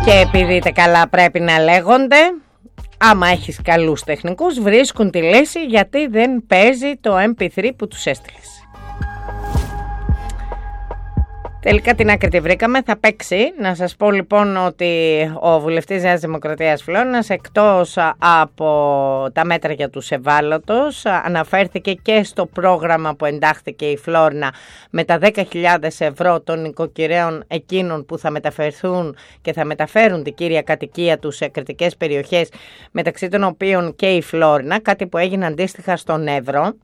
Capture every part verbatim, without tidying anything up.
Και επειδή τα καλά πρέπει να λέγονται, άμα έχεις καλούς τεχνικούς βρίσκουν τη λύση, γιατί δεν παίζει το εμ πι θρι που τους έστειλες. Τελικά την άκρη τη βρήκαμε, θα παίξει. Να σας πω λοιπόν ότι ο βουλευτής Νέας Δημοκρατίας Φλόρινας, εκτός από τα μέτρα για τους ευάλωτους, αναφέρθηκε και στο πρόγραμμα που εντάχθηκε η Φλόρινα με τα δέκα χιλιάδες ευρώ των νοικοκυρέων εκείνων που θα μεταφερθούν και θα μεταφέρουν την κύρια κατοικία τους σε κριτικές περιοχές, μεταξύ των οποίων και η Φλόρινα, κάτι που έγινε αντίστοιχα στον Εύρο.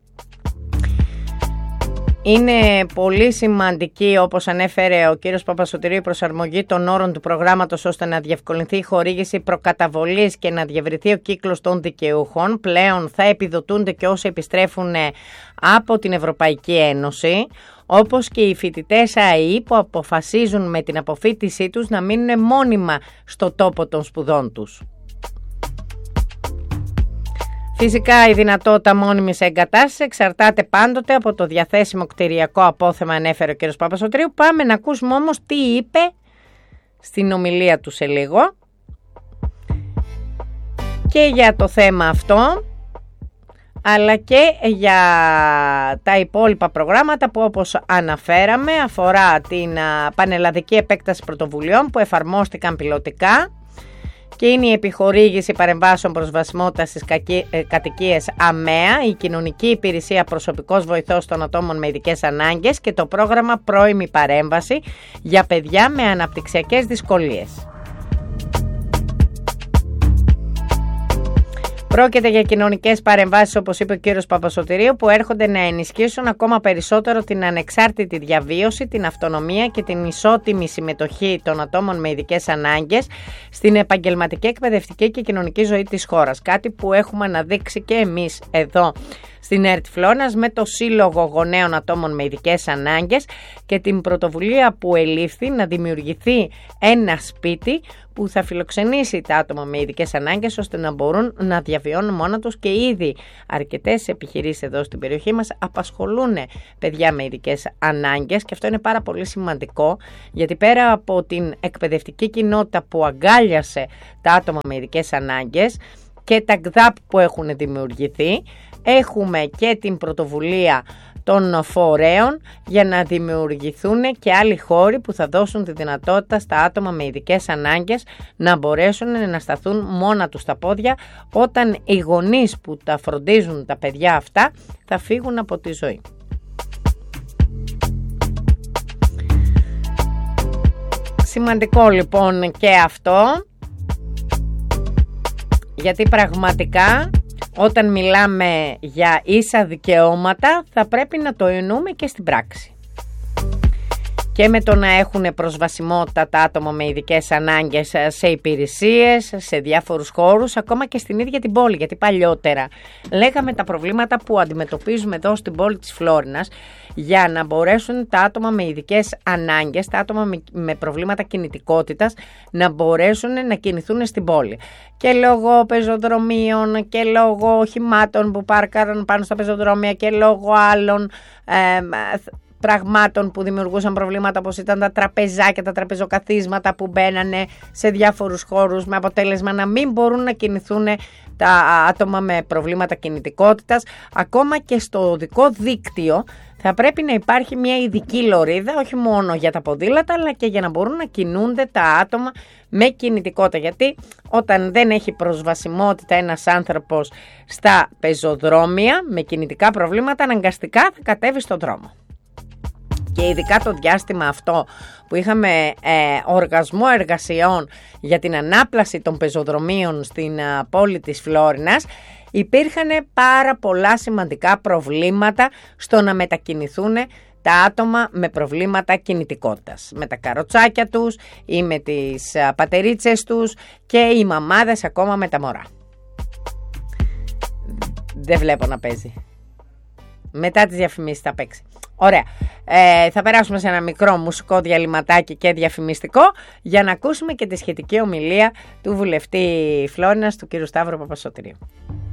Είναι πολύ σημαντική, όπως ανέφερε ο κύριος Παπασωτηρίου, η προσαρμογή των όρων του προγράμματος ώστε να διευκολυνθεί η χορήγηση προκαταβολής και να διευρυνθεί ο κύκλος των δικαιούχων. Πλέον θα επιδοτούνται και όσοι επιστρέφουν από την Ευρωπαϊκή Ένωση, όπως και οι φοιτητές ΑΕΗ που αποφασίζουν με την αποφοίτησή τους να μείνουν μόνιμα στο τόπο των σπουδών τους. Φυσικά η δυνατότητα μόνιμης εγκατάστασης εξαρτάται πάντοτε από το διαθέσιμο κτηριακό απόθεμα, ανέφερε ο κ. Παπασωτηρίου. Πάμε να ακούσουμε όμως τι είπε στην ομιλία του σε λίγο και για το θέμα αυτό, αλλά και για τα υπόλοιπα προγράμματα που, όπως αναφέραμε, αφορά την πανελλαδική επέκταση πρωτοβουλειών που εφαρμόστηκαν πιλωτικά, και είναι η επιχορήγηση παρεμβάσεων προσβασιμότητας στις κατοικίες ΑΜΕΑ, η κοινωνική υπηρεσία προσωπικός βοηθός των ατόμων με ειδικές ανάγκες και το πρόγραμμα πρώιμη παρέμβαση για παιδιά με αναπτυξιακές δυσκολίες. Πρόκειται για κοινωνικές παρεμβάσεις, όπως είπε ο κύριος Παπασωτηρίου, που έρχονται να ενισχύσουν ακόμα περισσότερο την ανεξάρτητη διαβίωση, την αυτονομία και την ισότιμη συμμετοχή των ατόμων με ειδικές ανάγκες στην επαγγελματική, εκπαιδευτική και κοινωνική ζωή της χώρας. Κάτι που έχουμε αναδείξει και εμείς εδώ στην ΕΡΤ Φλόρινας με το Σύλλογο Γονέων Ατόμων με Ειδικές Ανάγκες και την πρωτοβουλία που ελήφθη να δημιουργηθεί ένα σπίτι που θα φιλοξενήσει τα άτομα με ειδικές ανάγκες ώστε να μπορούν να διαβιώνουν μόνα τους, και ήδη αρκετές επιχειρήσεις εδώ στην περιοχή μας απασχολούν παιδιά με ειδικές ανάγκες, και αυτό είναι πάρα πολύ σημαντικό, γιατί πέρα από την εκπαιδευτική κοινότητα που αγκάλιασε τα άτομα με ειδικές ανάγκες και τα ΚΔΑΠ που έχουν δημιουργηθεί, έχουμε και την πρωτοβουλία των φορέων για να δημιουργηθούν και άλλοι χώροι που θα δώσουν τη δυνατότητα στα άτομα με ειδικές ανάγκες να μπορέσουν να σταθούν μόνα τους στα πόδια όταν οι γονείς που τα φροντίζουν τα παιδιά αυτά θα φύγουν από τη ζωή. Σημαντικό λοιπόν και αυτό, γιατί πραγματικά όταν μιλάμε για ίσα δικαιώματα θα πρέπει να το εννοούμε και στην πράξη. Και με το να έχουν προσβασιμότητα τα άτομα με ειδικές ανάγκες σε υπηρεσίες, σε διάφορους χώρους, ακόμα και στην ίδια την πόλη. Γιατί παλιότερα λέγαμε τα προβλήματα που αντιμετωπίζουμε εδώ στην πόλη της Φλόρινας, για να μπορέσουν τα άτομα με ειδικές ανάγκες, τα άτομα με προβλήματα κινητικότητας, να μπορέσουν να κινηθούν στην πόλη. Και λόγω πεζοδρομίων και λόγω οχημάτων που πάρκαραν πάνω στα πεζοδρόμια και λόγω άλλων ε, πραγμάτων που δημιουργούσαν προβλήματα, όπως ήταν τα τραπεζάκια, τα τραπεζοκαθίσματα που μπαίνανε σε διάφορους χώρους, με αποτέλεσμα να μην μπορούν να κινηθούν τα άτομα με προβλήματα κινητικότητας. Ακόμα και στο οδικό δίκτυο θα πρέπει να υπάρχει μια ειδική λωρίδα, όχι μόνο για τα ποδήλατα, αλλά και για να μπορούν να κινούνται τα άτομα με κινητικότητα. Γιατί όταν δεν έχει προσβασιμότητα ένας άνθρωπος στα πεζοδρόμια με κινητικά προβλήματα, αναγκαστικά θα κατέβει στον δρόμο. Και ειδικά το διάστημα αυτό που είχαμε ε, οργασμό εργασιών για την ανάπλαση των πεζοδρομίων στην ε, πόλη της Φλόρινας, υπήρχαν πάρα πολλά σημαντικά προβλήματα στο να μετακινηθούν τα άτομα με προβλήματα κινητικότητας, με τα καροτσάκια τους ή με τις ε, πατερίτσες τους, και οι μαμάδες ακόμα με τα μωρά. Δεν βλέπω να παίζει. Μετά τις διαφημίσεις θα παίξει. Ωραία. Ε, θα περάσουμε σε ένα μικρό μουσικό διαλυματάκι και διαφημιστικό για να ακούσουμε και τη σχετική ομιλία του βουλευτή Φλόρινας, του κ. Σταύρου Παπασωτηρίου.